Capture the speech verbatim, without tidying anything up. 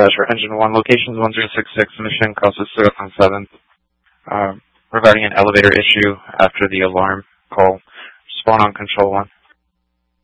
dispatch for Engine one, locations one zero six six, mission Casa Silicon seven, uh, regarding an elevator issue after the alarm call. Spawn on Control one.